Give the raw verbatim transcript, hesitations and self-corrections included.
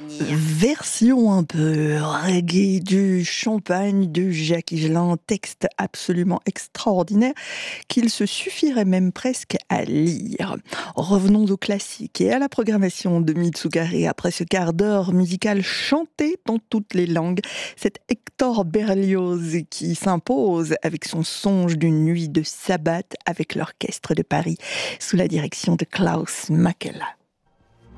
Champagne. Version un peu reggae du Champagne de Jacques Higelin, texte absolument extraordinaire qu'il se suffirait même presque à lire. Revenons au classique et à la programmation de Mitsugare. Après ce quart d'heure musical chanté dans toutes les langues, c'est Hector Berlioz qui s'impose avec son songe d'une nuit de sabbat avec l'orchestre de Paris sous la direction de Klaus Makela.